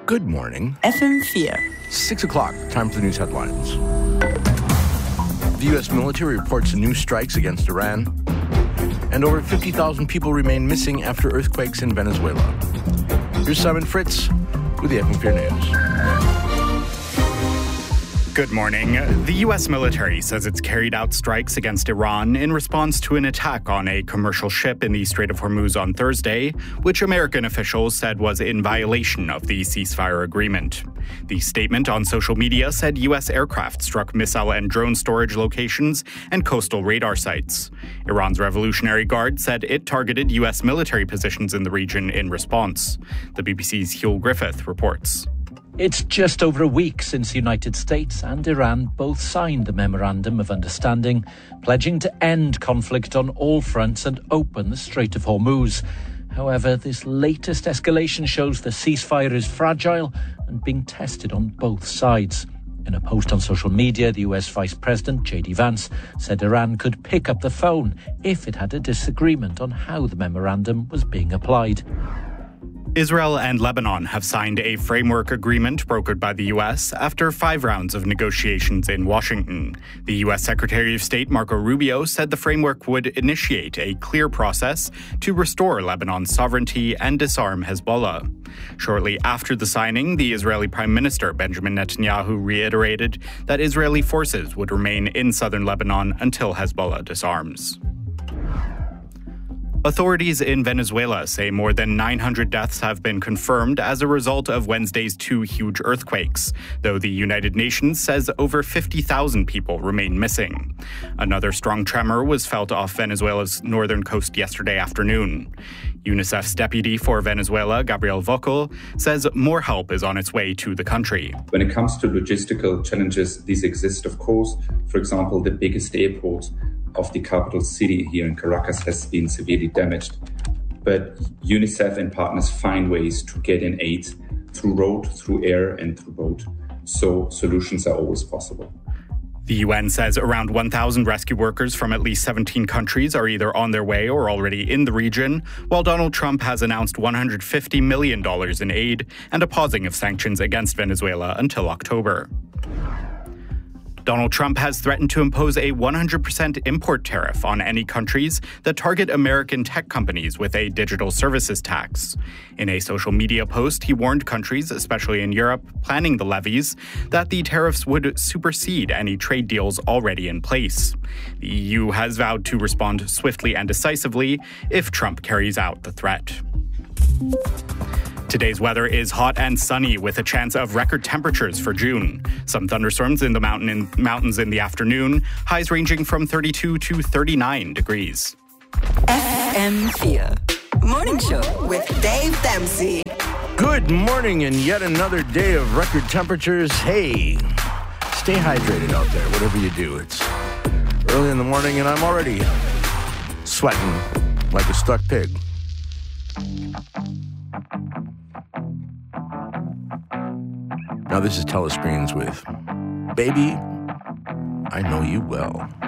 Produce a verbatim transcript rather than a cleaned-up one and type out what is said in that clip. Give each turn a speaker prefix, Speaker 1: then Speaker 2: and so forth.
Speaker 1: Good morning.
Speaker 2: F M four.
Speaker 1: Six o'clock. Time for the news headlines. The U S military reports new strikes against Iran. And over fifty thousand people remain missing after earthquakes in Venezuela. Here's Simon Fritz with the F M four News.
Speaker 3: Good morning. The U S military says it's carried out strikes against Iran in response to an attack on a commercial ship in the Strait of Hormuz on Thursday, which American officials said was in violation of the ceasefire agreement. The statement on social media said U S aircraft struck missile and drone storage locations and coastal radar sites. Iran's Revolutionary Guard said it targeted U S military positions in the region in response. The B B C's Hugh Griffith reports.
Speaker 4: It's just over a week since the United States and Iran both signed the Memorandum of Understanding, pledging to end conflict on all fronts and open the Strait of Hormuz. However, this latest escalation shows the ceasefire is fragile and being tested on both sides. In a post on social media, the U S Vice President, J D Vance, said Iran could pick up the phone if it had a disagreement on how the memorandum was being applied.
Speaker 3: Israel and Lebanon have signed a framework agreement brokered by the U S after five rounds of negotiations in Washington. The U S Secretary of State Marco Rubio said the framework would initiate a clear process to restore Lebanon's sovereignty and disarm Hezbollah. Shortly after the signing, the Israeli Prime Minister Benjamin Netanyahu reiterated that Israeli forces would remain in southern Lebanon until Hezbollah disarms. Authorities in Venezuela say more than nine hundred deaths have been confirmed as a result of Wednesday's two huge earthquakes, though the United Nations says over fifty thousand people remain missing. Another strong tremor was felt off Venezuela's northern coast yesterday afternoon. UNICEF's deputy for Venezuela, Gabriel Vocal, says more help is on its way to the country.
Speaker 5: When it comes to logistical challenges, these exist, of course. For example, the biggest airport of the capital city here in Caracas has been severely damaged. But UNICEF and partners find ways to get in aid through road, through air, and through boat. So solutions are always possible.
Speaker 3: The U N says around one thousand rescue workers from at least seventeen countries are either on their way or already in the region, while Donald Trump has announced one hundred fifty million dollars in aid and a pausing of sanctions against Venezuela until October. Donald Trump has threatened to impose a one hundred percent import tariff on any countries that target American tech companies with a digital services tax. In a social media post, he warned countries, especially in Europe, planning the levies, that the tariffs would supersede any trade deals already in place. The E U has vowed to respond swiftly and decisively if Trump carries out the threat. Today's weather is hot and sunny with a chance of record temperatures for June. Some thunderstorms in the mountain in, mountains in the afternoon, highs ranging from thirty-two to thirty-nine degrees.
Speaker 2: F M four. Morning Show with Dave Dempsey.
Speaker 1: Good morning and yet another day of record temperatures. Hey, stay hydrated out there, whatever you do. It's early in the morning and I'm already sweating like a stuck pig. Now this is Telescreens with Baby, I Know You Well.